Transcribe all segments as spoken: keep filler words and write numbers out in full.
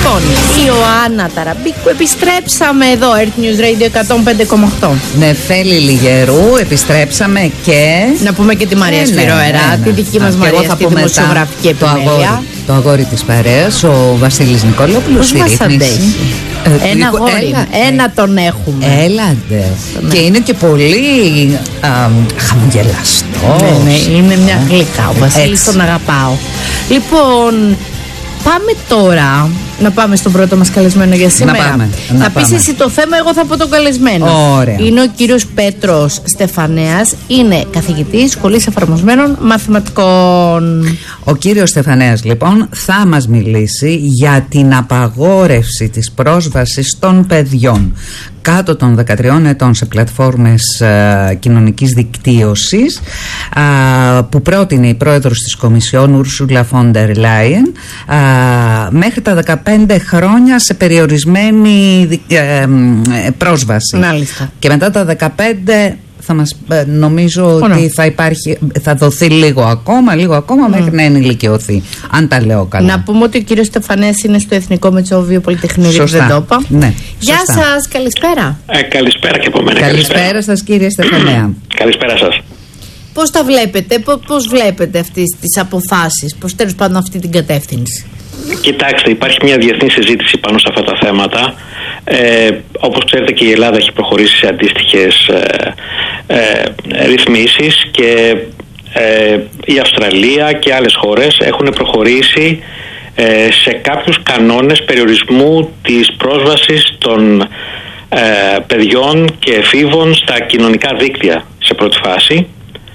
Λοιπόν, η Ιωάννα Ταραμπίκου, επιστρέψαμε εδώ, Earth News Radio εκατόν πέντε κόμμα οκτώ. Νεφέλη Λιγερού, επιστρέψαμε και... Να πούμε και τη Μαρία Σπυροερά, τη δική μας Μαρία, στη δημοσιογραφική επιμέλεια. Το αγόρι της παρέας, ο Βασίλης Νικολόπουλος. Πώς μας αντέχει. Ε, ένα αγόρι, έλα, ένα τον έχουμε. Έλατε. Και είναι και πολύ α, χαμογελαστός. Ναι, ναι, είναι μια γλυκά. Ο Βασίλης τον αγαπάω. Λοιπόν, πάμε τώρα να πάμε στον πρώτο μας καλεσμένο για σήμερα. Να πάμε, θα να πεις πάμε. εσύ το θέμα, εγώ θα πω τον καλεσμένο. Ωραία. Είναι ο κύριος Πέτρος Στεφανέας, είναι καθηγητής Σχολής Εφαρμοσμένων Μαθηματικών. Ο κύριος Στεφανέας λοιπόν θα μας μιλήσει για την απαγόρευση της πρόσβασης των παιδιών κάτω των δεκατριών ετών σε πλατφόρμες α, κοινωνικής δικτύωσης α, που πρότεινε η πρόεδρος της Κομισιόν Ούρσουλα φον ντερ Λάιεν μέχρι τα δεκαπέντε χρόνια σε περιορισμένη ε, ε, πρόσβαση. Μάλιστα. Και μετά τα δεκαπέντε θα μας, νομίζω Ωραία. ότι θα υπάρχει, θα δοθεί λίγο ακόμα, λίγο ακόμα mm. μέχρι να ενηλικιωθεί, αν τα λέω καλά. Να πούμε ότι ο κύριος Στεφανέας είναι στο Εθνικό Μετσόβιο Πολυτεχνείο, δεν το είπα. Ναι, γεια σας, καλησπέρα. Ε, καλησπέρα και από μένα. Καλησπέρα, καλησπέρα σας κύριε Στεφανέα. Καλησπέρα σας. Πώς τα βλέπετε, πώς βλέπετε αυτές τις αποφάσεις, πώς τέλος πάντων αυτή την κατεύθυνση? Κοιτάξτε, υπάρχει μια διεθνή συζήτηση πάνω σε αυτά τα θέματα. Ε, όπως ξέρετε και η Ελλάδα έχει προχωρήσει σε αντίστοιχες ε, ε, ρυθμίσεις και ε, η Αυστραλία και άλλες χώρες έχουν προχωρήσει ε, σε κάποιους κανόνες περιορισμού της πρόσβασης των ε, παιδιών και εφήβων στα κοινωνικά δίκτυα σε πρώτη φάση.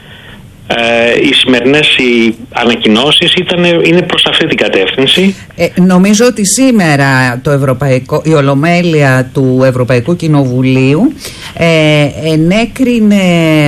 Ε, οι σημερινές οι ανακοινώσεις ήταν, είναι προς αυτή την κατεύθυνση. Ε, νομίζω ότι σήμερα το Ευρωπαϊκό, η Ολομέλεια του Ευρωπαϊκού Κοινοβουλίου ε, ενέκρινε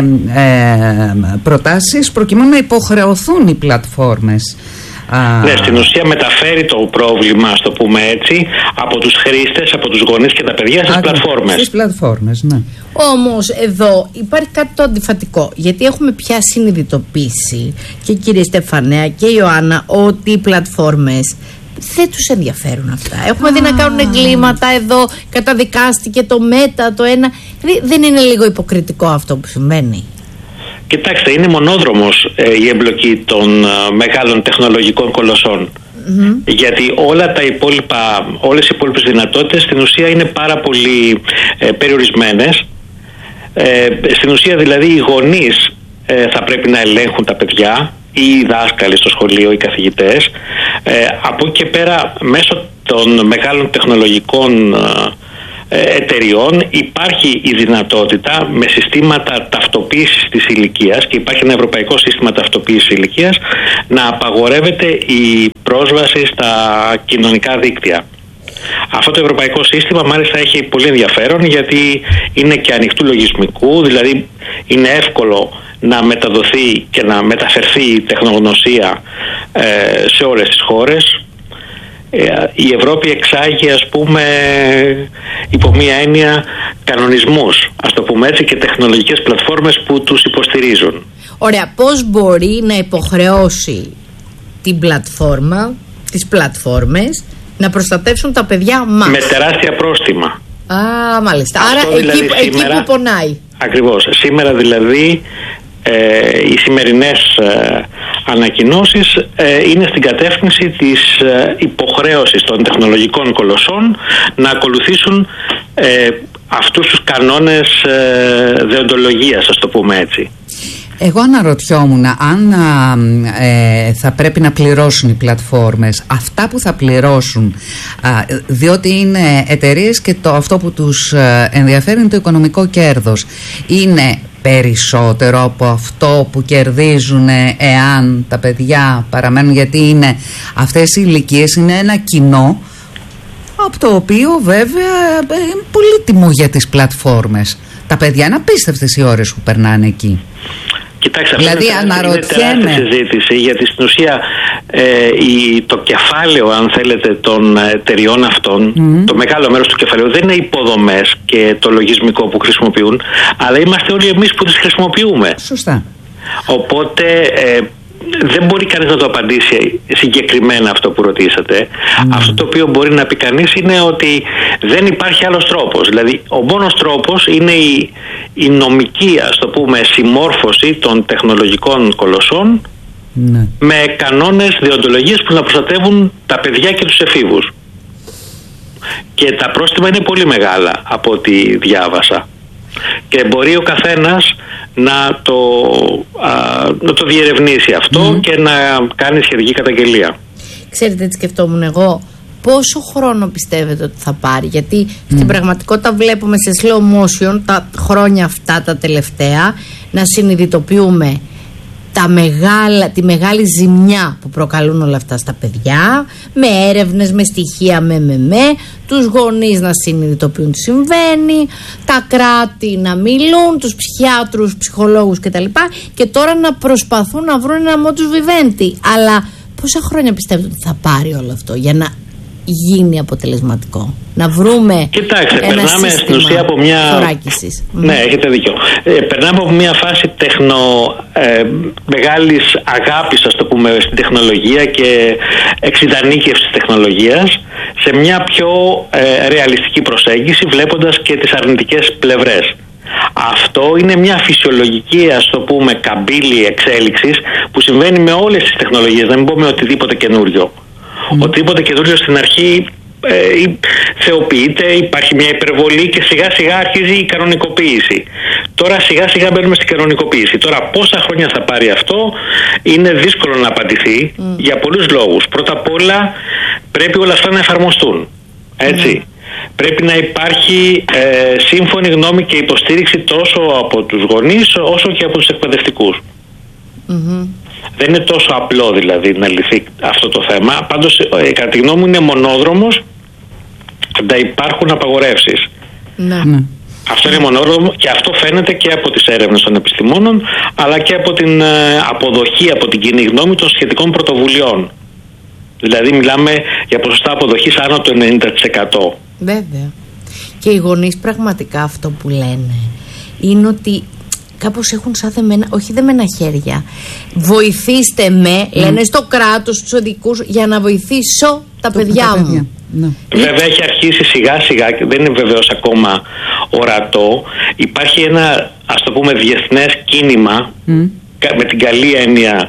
ε, προτάσεις προκειμένου να υποχρεωθούν οι πλατφόρμες. Ναι, στην ουσία μεταφέρει το πρόβλημα, ας το πούμε έτσι, από τους χρήστες, από τους γονείς και τα παιδιά στις πλατφόρμες. Στις πλατφόρμες, ναι. Όμως εδώ υπάρχει κάτι το αντιφατικό, γιατί έχουμε πια συνειδητοποιήσει και κύριε Στεφανέα και η Ιωάννα ότι οι πλατφόρμες δεν τους ενδιαφέρουν αυτά. Έχουμε ah. δει να κάνουν εγκλήματα εδώ, καταδικάστηκε το Μέτα, το ένα. Δεν είναι λίγο υποκριτικό αυτό που συμβαίνει? Κοιτάξτε, είναι μονόδρομος ε, η εμπλοκή των ε, μεγάλων τεχνολογικών κολοσσών. Mm-hmm. Γιατί όλα τα υπόλοιπα, όλες οι υπόλοιπες δυνατότητες στην ουσία είναι πάρα πολύ ε, περιορισμένες. Ε, στην ουσία δηλαδή οι γονείς ε, θα πρέπει να ελέγχουν τα παιδιά, ή οι δάσκαλοι στο σχολείο, οι καθηγητές. Ε, από εκεί και πέρα μέσω των μεγάλων τεχνολογικών ε, εταιριών υπάρχει η δυνατότητα με συστήματα ταυτοποίησης της ηλικίας, και υπάρχει ένα ευρωπαϊκό σύστημα ταυτοποίησης ηλικίας, να απαγορεύεται η πρόσβαση στα κοινωνικά δίκτυα. Αυτό το ευρωπαϊκό σύστημα μάλιστα έχει πολύ ενδιαφέρον, γιατί είναι και ανοιχτού λογισμικού, δηλαδή είναι εύκολο να μεταδοθεί και να μεταφερθεί η τεχνογνωσία ε, σε όλες τις χώρες. Η Ευρώπη εξάγει, ας πούμε, υπό μία έννοια κανονισμούς, ας το πούμε έτσι, και τεχνολογικές πλατφόρμες που τους υποστηρίζουν. Ωραία, πώς μπορεί να υποχρεώσει την πλατφόρμα, τις πλατφόρμες, να προστατεύσουν τα παιδιά μας? Με τεράστια πρόστιμα. Α, μάλιστα. Αυτό άρα δηλαδή εκεί, σήμερα, εκεί που πονάει. Ακριβώς. Σήμερα δηλαδή ε, οι σημερινές ε, ανακοινώσεις ε, είναι στην κατεύθυνση της ε, υποχρέωσης των τεχνολογικών κολοσσών να ακολουθήσουν ε, αυτούς τους κανόνες ε, δεοντολογίας, ας το πούμε έτσι. Εγώ αναρωτιόμουν αν α, ε, θα πρέπει να πληρώσουν οι πλατφόρμες αυτά που θα πληρώσουν, α, διότι είναι εταιρείες και το, αυτό που τους ενδιαφέρει είναι το οικονομικό κέρδος. Είναι περισσότερο από αυτό που κερδίζουν εάν τα παιδιά παραμένουν, γιατί είναι αυτές οι ηλικίες, είναι ένα κοινό από το οποίο βέβαια είναι πολύτιμο για τις πλατφόρμες. Τα παιδιά είναι απίστευτες οι ώρες που περνάνε εκεί. Κοιτάξτε, δηλαδή είναι, είναι τεράστια συζήτηση, γιατί στην ουσία ε, η, το κεφάλαιο, αν θέλετε, των εταιριών αυτών, mm. το μεγάλο μέρος του κεφαλαίου δεν είναι υποδομές και το λογισμικό που χρησιμοποιούν, αλλά είμαστε όλοι εμείς που τις χρησιμοποιούμε. Σωστά. Οπότε ε, δεν μπορεί κανείς να το απαντήσει συγκεκριμένα αυτό που ρωτήσατε. Mm. Αυτό το οποίο μπορεί να πει κανείς είναι ότι δεν υπάρχει άλλος τρόπος. Δηλαδή ο μόνος τρόπος είναι η, η νομική, ας το πούμε, συμμόρφωση των τεχνολογικών κολοσσών mm. με κανόνες δεοντολογίας που να προστατεύουν τα παιδιά και τους εφήβους. Και τα πρόστιμα είναι πολύ μεγάλα από ό,τι διάβασα. Και μπορεί ο καθένας να το, α, να το διερευνήσει αυτό mm. και να κάνει σχετική καταγγελία. Ξέρετε τι σκεφτόμουν εγώ? Πόσο χρόνο πιστεύετε ότι θα πάρει? Γιατί mm. στην πραγματικότητα βλέπουμε σε slow motion τα χρόνια αυτά τα τελευταία να συνειδητοποιούμε τα μεγάλα, τη μεγάλη ζημιά που προκαλούν όλα αυτά στα παιδιά, με έρευνες, με στοιχεία, με με με, τους γονείς να συνειδητοποιούν τι συμβαίνει, τα κράτη να μιλούν, τους ψυχιάτρους, ψυχολόγους κτλ. Και τώρα να προσπαθούν να βρουν ένα modus vivendi. Αλλά πόσα χρόνια πιστεύετε ότι θα πάρει όλο αυτό για να γίνει αποτελεσματικό? Να βρούμε. Κοιτάξτε, ένα περνάμε στην ουσία από μια. Θωράκισης. Ναι, έχετε δίκιο. Ε, περνάμε από μια φάση τεχνο, ε, μεγάλης αγάπης, ας το πούμε, στην τεχνολογία και εξειδανίκευσης της τεχνολογίας σε μια πιο ε, ρεαλιστική προσέγγιση, βλέποντας και τις αρνητικές πλευρές. Αυτό είναι μια φυσιολογική, ας το πούμε, καμπύλη εξέλιξης που συμβαίνει με όλες τις τεχνολογίες, να μην πούμε οτιδήποτε καινούριο. Mm. Οτιδήποτε καινούριο στην αρχή ε, θεοποιείται, υπάρχει μια υπερβολή και σιγά σιγά αρχίζει η κανονικοποίηση. Τώρα σιγά σιγά μπαίνουμε στην κανονικοποίηση. Τώρα πόσα χρόνια θα πάρει αυτό είναι δύσκολο να απαντηθεί mm. για πολλούς λόγους. Πρώτα απ' όλα πρέπει όλα αυτά να εφαρμοστούν. Έτσι. Mm. Πρέπει να υπάρχει ε, σύμφωνη γνώμη και υποστήριξη τόσο από τους γονείς όσο και από τους εκπαιδευτικούς. Mm-hmm. Δεν είναι τόσο απλό δηλαδή να λυθεί αυτό το θέμα. Πάντως ε, κατά τη γνώμη μου είναι μονόδρομος να υπάρχουν απαγορεύσεις. Ναι. Αυτό είναι μονόδρομο και αυτό φαίνεται και από τις έρευνες των επιστημόνων αλλά και από την ε, αποδοχή από την κοινή γνώμη των σχετικών πρωτοβουλειών. Δηλαδή μιλάμε για ποσοστά αποδοχής άνω του ενενήντα τοις εκατό. Βέβαια. Και οι γονείς πραγματικά αυτό που λένε είναι ότι κάπως έχουν σαν δεμένα, όχι δεμένα χέρια. Βοηθήστε με, mm. λένε στο κράτος, στους οδικούς, για να βοηθήσω τα το παιδιά τα μου. Παιδιά. Ναι. Βέβαια έχει αρχίσει σιγά σιγά, δεν είναι βεβαίως ακόμα ορατό. Υπάρχει ένα, ας το πούμε, διεθνές κίνημα, mm. με την καλή έννοια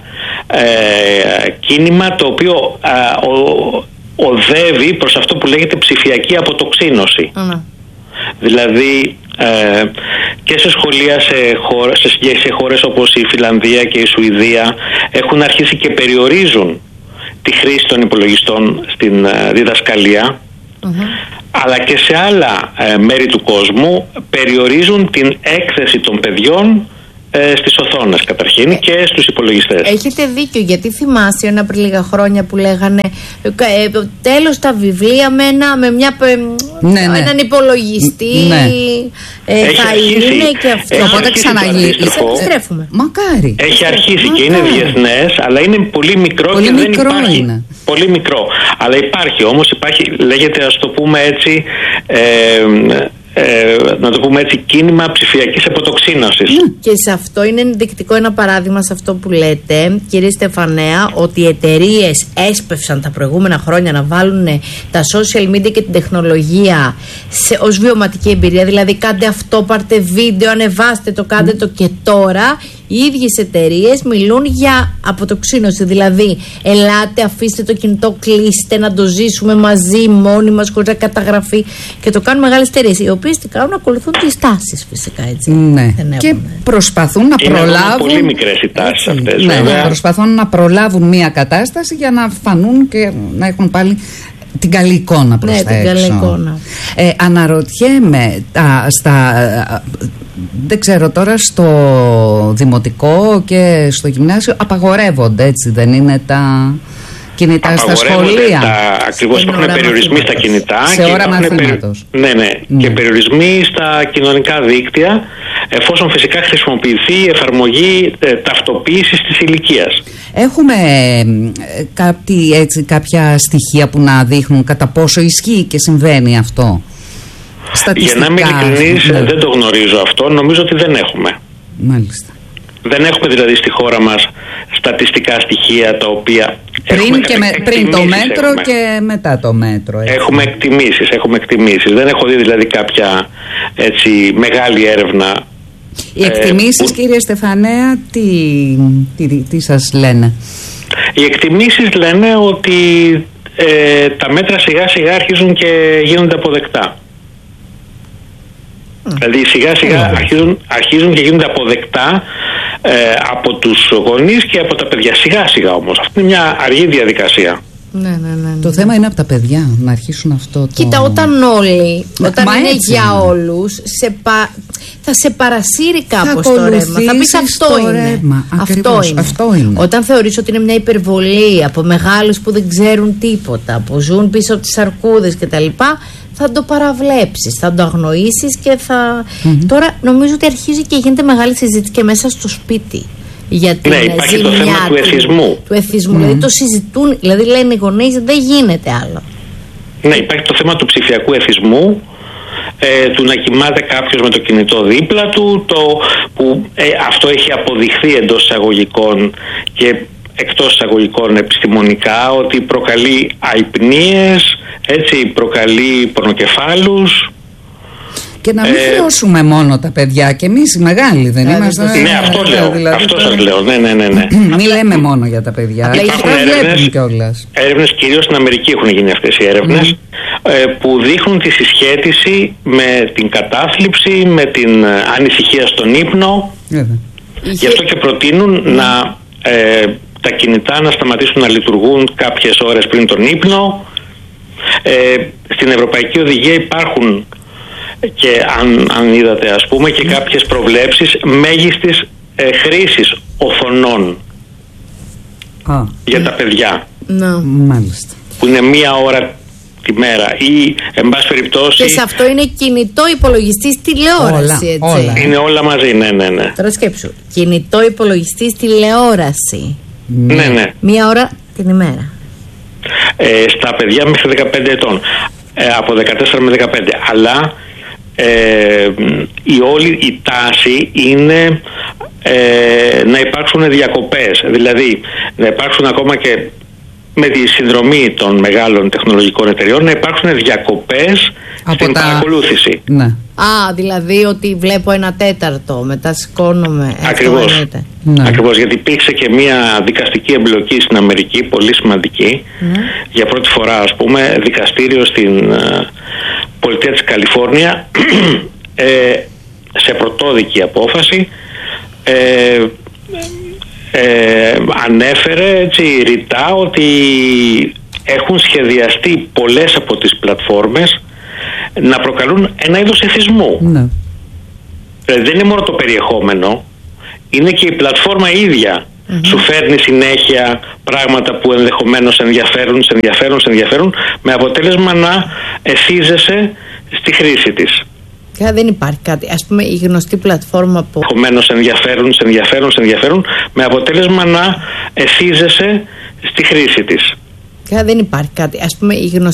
ε, κίνημα, το οποίο ε, ο, οδεύει προς αυτό που λέγεται ψηφιακή αποτοξίνωση. Mm. Δηλαδή ε, και σε σχολεία σε χώρες, σε, σε χώρες όπως η Φιλανδία και η Σουηδία έχουν αρχίσει και περιορίζουν τη χρήση των υπολογιστών στην ε, διδασκαλία, mm-hmm. αλλά και σε άλλα ε, μέρη του κόσμου περιορίζουν την έκθεση των παιδιών στις οθόνες καταρχήν ε, και στους υπολογιστές. Έχετε δίκιο, γιατί θυμάσαι ένα πριν λίγα χρόνια που λέγανε ε, τέλος τα βιβλία με, ένα, με μια, ναι, ναι. έναν υπολογιστή, ναι. ε, θα αρχίσει, είναι και αυτό. Οπότε ξαναγυρίσει. Επιστρέφουμε. Μακάρι. Έχει αρχίσει Μακάρι. Και είναι διεθνές, αλλά είναι πολύ μικρό πολύ και μικρό δεν υπάρχει. Είναι. Πολύ μικρό. Αλλά υπάρχει όμως, υπάρχει, λέγεται, ας το πούμε έτσι, ε, Ε, να το πούμε έτσι, κίνημα ψηφιακής αποτοξίνωσης. Και σε αυτό είναι ενδεικτικό ένα παράδειγμα σε αυτό που λέτε, κύριε Στεφανέα, ότι οι εταιρείες έσπευσαν τα προηγούμενα χρόνια να βάλουν τα social media και την τεχνολογία σε, ως βιωματική εμπειρία. Δηλαδή κάντε αυτό, πάρτε βίντεο, ανεβάστε το, κάντε mm. το. Και τώρα οι ίδιες εταιρείες μιλούν για αποτοξίνωση. Δηλαδή ελάτε, αφήστε το κινητό, κλείστε, να το ζήσουμε μαζί μόνοι μας χωρίς να καταγραφεί. Και το κάνουν μεγάλες εταιρείες, οι οποίες τι κάνουν, ακολουθούν τις τάσεις φυσικά, έτσι. Ναι. Και προσπαθούν να είναι προλάβουν. Πολύ μικρές οι τάσεις αυτές. Ναι, ναι, προσπαθούν να προλάβουν μια κατάσταση για να φανούν και να έχουν πάλι την καλή εικόνα προς ναι, τα την έξω. Καλή εικόνα. Ε, αναρωτιέμαι τα, στα, δεν ξέρω τώρα, στο δημοτικό και στο γυμνάσιο απαγορεύονται, έτσι δεν είναι τα κινητά στα σχολεία? Τα, ακριβώς υπάρχουν περιορισμοί στα κινητά σε και ώρα μαθήματος. Ναι, ναι, mm. και περιορισμοί στα κοινωνικά δίκτυα, εφόσον φυσικά χρησιμοποιηθεί η εφαρμογή ε, ταυτοποίησης της ηλικίας. Έχουμε ε, κάτι, έτσι, κάποια στοιχεία που να δείχνουν κατά πόσο ισχύει και συμβαίνει αυτό στατιστικά? Για να είμαι ειλικρινής, ναι. δεν το γνωρίζω αυτό, νομίζω ότι δεν έχουμε. Μάλιστα. Δεν έχουμε δηλαδή στη χώρα μας στατιστικά στοιχεία τα οποία πριν, και με, πριν το μέτρο έχουμε. Και μετά το μέτρο. Έτσι. Έχουμε εκτιμήσεις, έχουμε εκτιμήσεις. Δεν έχω δει δηλαδή κάποια έτσι μεγάλη έρευνα. Οι εκτιμήσεις, ε, που... κύριε Στεφανέα, τι, τι, τι, τι σας λένε? Οι εκτιμήσεις λένε ότι ε, τα μέτρα σιγά σιγά αρχίζουν και γίνονται αποδεκτά. Mm. Δηλαδή σιγά σιγά mm. αρχίζουν, αρχίζουν και γίνονται αποδεκτά ε, από τους γονείς και από τα παιδιά. Σιγά σιγά όμως. Αυτή είναι μια αργή διαδικασία. Ναι, ναι, ναι, ναι. Το θέμα είναι από τα παιδιά να αρχίσουν αυτό το... Κοίτα, όταν όλοι, Μα, όταν μα είναι έτσι για είναι. όλους, σε πα... θα σε παρασύρει κάπως το ρεύμα. Θα πεις αυτό το είναι. Ρεύμα. Αυτό, Ακριβώς, είναι. αυτό είναι. Όταν θεωρείς ότι είναι μια υπερβολή από μεγάλους που δεν ξέρουν τίποτα, που ζουν πίσω από τις αρκούδες κτλ., θα το παραβλέψεις, θα το αγνοήσεις και θα... Mm-hmm. Τώρα νομίζω ότι αρχίζει και γίνεται μεγάλη συζήτηση και μέσα στο σπίτι. Για την ναι, υπάρχει ζημιά, το θέμα του εθισμού. Του εθισμού. Mm. Δηλαδή το συζητούν, δηλαδή λένε οι γονείς δεν γίνεται άλλο. Ναι, υπάρχει το θέμα του ψηφιακού εθισμού, ε, του να κοιμάται κάποιος με το κινητό δίπλα του, το, που ε, αυτό έχει αποδειχθεί εντός εισαγωγικών και εκτός εισαγωγικών επιστημονικά ότι προκαλεί αϊπνίες, έτσι, προκαλεί πονοκεφάλους. Και να μην ε, χρεώσουμε μόνο τα παιδιά, και εμείς οι μεγάλοι δεν ε, είμαστε. Ναι, ε, αυτό λέω. Δηλαδή, αυτό σας λέω. Ναι, ναι, ναι, ναι. Μην λέμε μόνο για τα παιδιά. Υπάρχουν έρευνες, έρευνες, κυρίως στην Αμερική έχουν γίνει αυτές οι έρευνες, mm. ε, που δείχνουν τη συσχέτιση με την κατάθλιψη, με την ανησυχία στον ύπνο. Mm. Γι' αυτό και προτείνουν mm. να ε, τα κινητά να σταματήσουν να λειτουργούν κάποιες ώρες πριν τον ύπνο. Ε, στην Ευρωπαϊκή Οδηγία υπάρχουν και αν, αν είδατε ας πούμε και κάποιες προβλέψεις μέγιστης ε, χρήσης οθονών ah. για τα παιδιά. No. Μάλιστα. Που είναι μία ώρα τη μέρα ή εν πάση περιπτώσει. Και σε αυτό είναι κινητό, υπολογιστής, τηλεόραση, έτσι. Όλα. Είναι όλα μαζί, ναι, ναι, ναι. Τώρα σκέψου, κινητό, υπολογιστής, τηλεόραση. Ναι, ναι. Μία ώρα την ημέρα. Ε, στα παιδιά μέχρι δεκαπέντε ετών. Ε, από δεκατέσσερα με δεκαπέντε. Αλλά Ε, η όλη η τάση είναι ε, να υπάρξουν διακοπές, δηλαδή να υπάρξουν ακόμα και με τη συνδρομή των μεγάλων τεχνολογικών εταιριών να υπάρξουν διακοπές από στην τα... παρακολούθηση. Ναι. Α, δηλαδή ότι βλέπω ένα τέταρτο, μετά σηκώνομαι. Ακριβώς. Ναι. Ακριβώς, γιατί υπήρξε και μια δικαστική εμπλοκή στην Αμερική, πολύ σημαντική. Ναι. Για πρώτη φορά, ας πούμε, δικαστήριο στην uh, πολιτεία της Καλιφόρνια ε, σε πρωτόδικη απόφαση ε, ε, ανέφερε έτσι ρητά ότι έχουν σχεδιαστεί πολλές από τις πλατφόρμες να προκαλούν ένα είδος εθισμού. Ναι. Δηλαδή δεν είναι μόνο το περιεχόμενο, είναι και η πλατφόρμα ίδια. Mm-hmm. Σου φέρνει συνέχεια πράγματα που ενδεχομένως ενδιαφέρουν, σε ενδιαφέρουν, σε ενδιαφέρουν, με αποτέλεσμα να εθίζεσαι στη χρήση της. Και δεν υπάρχει κάτι, ας πούμε η γνωστή πλατφόρμα που ενδεχομένως ενδιαφέρουν, σε ενδιαφέρουν, σε ενδιαφέρουν, με αποτέλεσμα να εθίζεσαι στη χρήση της. Και δεν υπάρχει κάτι, ας πούμε η γνωστή